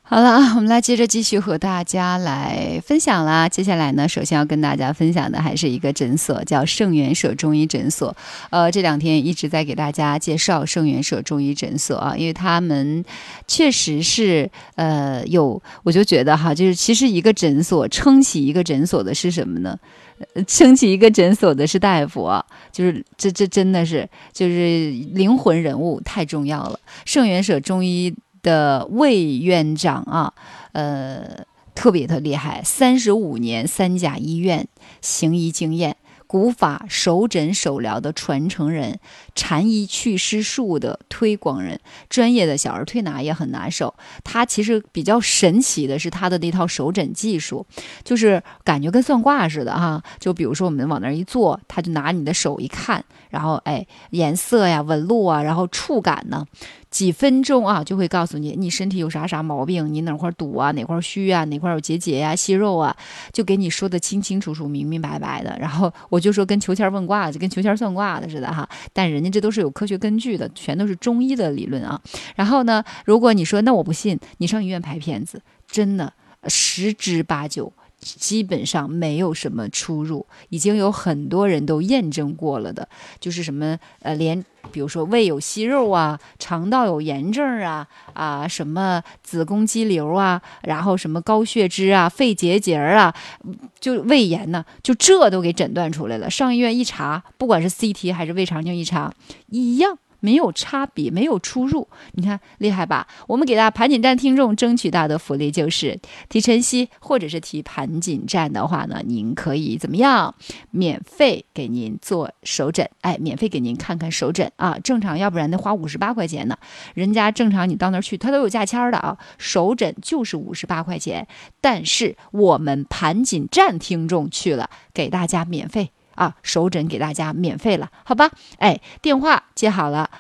好了啊，我们来接着继续和大家来分享啦。接下来呢，首先要跟大家分享的还是一个诊所，叫圣元社中医诊所。这2天一直在给大家介绍圣元社中医诊所啊，因为他们确实是我就觉得哈，就是其实一个诊所撑起一个诊所的是什么呢？撑起一个诊所的是大夫啊，就是这真的是就是灵魂人物，太重要了。圣元社中医的魏院长啊，特别的厉害，35年3甲医院行医经验，古法手诊手疗的传承人，禅医祛湿术的推广人，专业的小儿推拿也很拿手。他其实比较神奇的是他的那套手诊技术，就是感觉跟算卦似的哈。就比如说我们往那儿一坐，他就拿你的手一看，然后颜色呀、纹路啊，然后触感呢，几分钟啊就会告诉你身体有啥毛病，你哪块堵啊，哪块虚啊，哪块有结节呀、息肉啊，就给你说的清清楚楚、明明白白的。然后我就说跟求签问卦，就跟求签算卦的似的哈，但人家这都是有科学根据的，全都是中医的理论啊。然后呢，如果你说那我不信，你上医院拍片子，真的10之8九。基本上没有什么出入，已经有很多人都验证过了的，就是什么连比如说胃有息肉啊，肠道有炎症啊，什么子宫肌瘤啊，然后什么高血脂啊，肺结节啊，就胃炎呢，就这都给诊断出来了。上医院一查，不管是 CT 还是胃肠镜一查，一样。没有差别，没有出入，你看厉害吧？我们给大家盘锦站听众争取到的福利就是提晨曦或者是提盘锦站的话呢，您可以怎么样？免费给您做手诊，免费给您看看手诊啊！正常要不然得花58块钱呢，人家正常你到那儿去，他都有价签的啊，手诊就是58块钱，但是我们盘锦站听众去了，给大家免费。手诊给大家免费了，好吧？电话接好了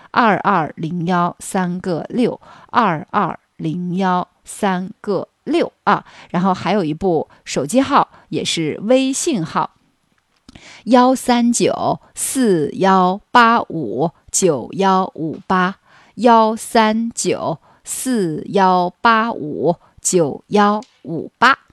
，2201-3个6，2201-3个6啊，然后还有一部手机号，也是微信号，13941859158，13941859158。